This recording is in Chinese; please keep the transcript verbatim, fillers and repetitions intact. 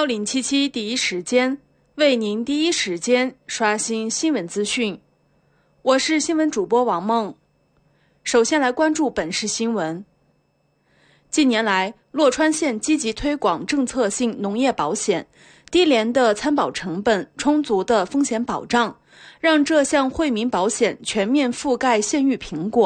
幺零七七第一时间为您第一时间刷新新闻资讯。我是新闻主播王梦。首先来关注本市新闻。近年来，洛川县积极推广政策性农业保险，低廉的参保成本、充足的风险保障，让这项惠民保险全面覆盖县域苹果。